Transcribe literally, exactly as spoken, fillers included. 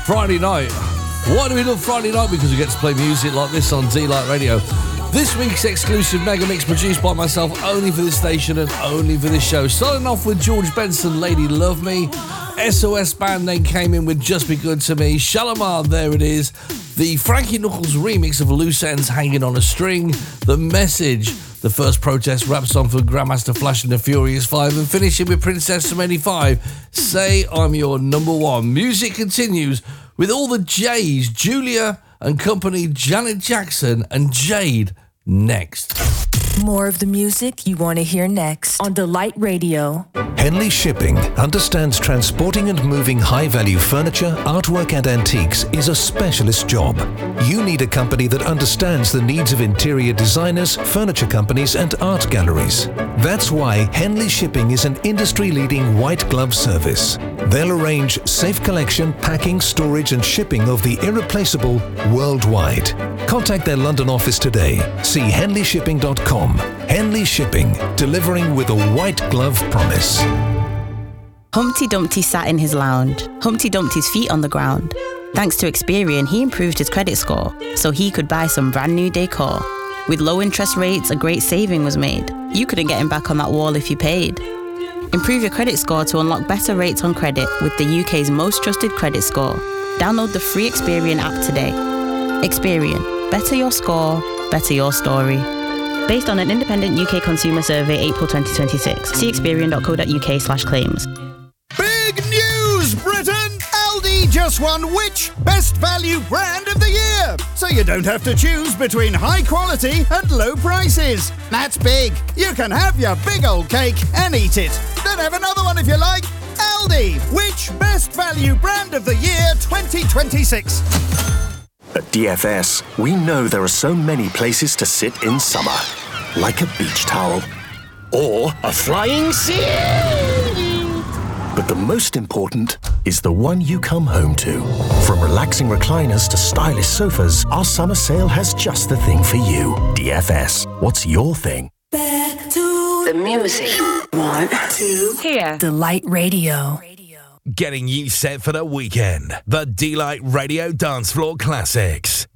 Friday night. Why do we love Friday night? Because we get to play music like this on D-Light Radio. This week's exclusive mega mix produced by myself only for this station and only for this show. Starting off with George Benson, Lady Love Me. S O S Band then came in with Just Be Good To Me. Shalimar, there it is. The Frankie Knuckles remix of Loose Ends, Hanging on a String. The Message, the first protest rap song for Grandmaster Flash and the Furious Five. And finishing with Princess from eighty-five, Say I'm Your Number One. Music continues with all the J's, Julia and company, Janet Jackson and Jade next. More of the music you want to hear next on Delight Radio. Henley Shipping understands transporting and moving high-value furniture, artwork and antiques is a specialist job. You need a company that understands the needs of interior designers, furniture companies and art galleries. That's why Henley Shipping is an industry-leading white glove service. They'll arrange safe collection, packing, storage and shipping of the irreplaceable worldwide. Contact their London office today. See henley shipping dot com. Henley Shipping, delivering with a white glove promise. Humpty Dumpty sat in his lounge, Humpty Dumpty's feet on the ground. Thanks to Experian, he improved his credit score, so he could buy some brand new decor. With low interest rates, a great saving was made. You couldn't get him back on that wall if you paid. Improve your credit score to unlock better rates on credit with the U K's most trusted credit score. Download the free Experian app today. Experian. Better your score, better your story. Based on an independent U K consumer survey, April twenty twenty-six. See experian dot co dot U K slash claims. Big news, Britain! Aldi just won which Best Value Brand of the Year? So you don't have to choose between high quality and low prices. That's big. You can have your big old cake and eat it. Then have another one if you like. Aldi, which Best Value Brand of the Year twenty twenty-six? At D F S, we know there are so many places to sit in summer. Like a beach towel. Or a flying ceiling. But the most important is the one you come home to. From relaxing recliners to stylish sofas, our summer sale has just the thing for you. D F S, what's your thing? Back to the music. One, two, Here. Delight Radio. Getting you set for the weekend. The D-Light Radio Dance Floor Classics.